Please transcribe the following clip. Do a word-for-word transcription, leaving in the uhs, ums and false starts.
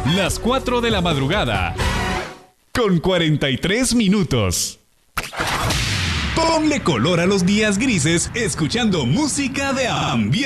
Las cuatro de la madrugada, con cuarenta y tres minutos. Ponle color a los días grises escuchando música de ambiente.